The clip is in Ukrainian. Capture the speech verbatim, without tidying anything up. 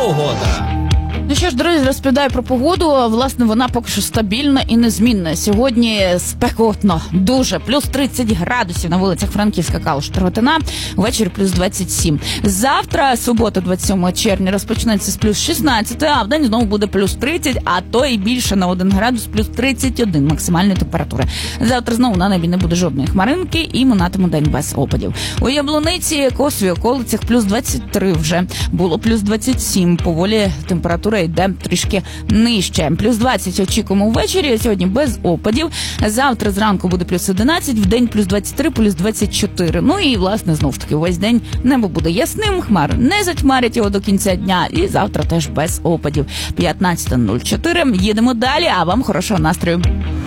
Погода. Ну що ж, друзі, розповідаю про погоду. Власне, вона поки що стабільна і незмінна. Сьогодні спекотно, дуже. Плюс тридцять градусів на вулицях Франківська, Калуш, Тарготина. Ввечері плюс двадцять сім. Завтра, субота, двадцять сьомого червня, розпочнеться з плюс шістнадцять, а вдень знову буде плюс тридцять, а то і більше на один градус, плюс тридцять один максимальної температури. Завтра знову на небі не буде жодної хмаринки і минатиме день без опадів. У Яблуниці, Косові, околицях плюс двадцять три вже. Було плюс двадцять сім. Поволі температура йде трішки нижче. Плюс двадцять очікуємо ввечері, сьогодні без опадів. Завтра зранку буде плюс одинадцять, вдень плюс двадцять три, плюс двадцять чотири. Ну і, власне, знов ж таки, весь день небо буде ясним, хмари не затьмарять його до кінця дня. І завтра теж без опадів. п'ятнадцята нуль чотири. Їдемо далі, а вам хорошого настрою.